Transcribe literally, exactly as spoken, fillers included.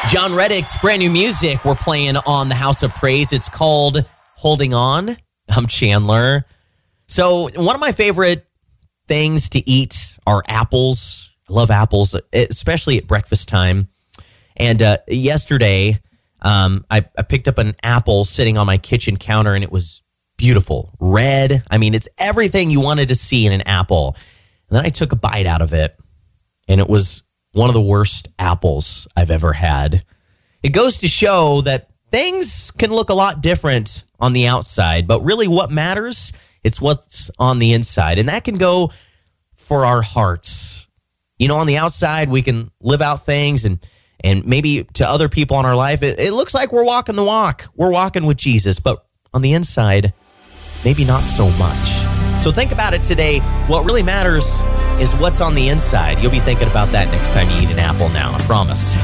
John Reddick's brand new music we're playing on the House of Praise. It's called Holding On. I'm Chandler. So one of my favorite things to eat are apples. I love apples, especially at breakfast time. And uh, yesterday, um, I, I picked up an apple sitting on my kitchen counter, and it was beautiful. Red. I mean, it's everything you wanted to see in an apple. And then I took a bite out of it, and it was one of the worst apples I've ever had. It goes to show that things can look a lot different on the outside, but really what matters, it's what's on the inside. And that can go for our hearts. You know, on the outside, we can live out things, and and maybe to other people in our life, it, it looks like we're walking the walk. We're walking with Jesus, but on the inside, maybe not so much. So think about it today. What really matters is what's on the inside. You'll be thinking about that next time you eat an apple now, I promise.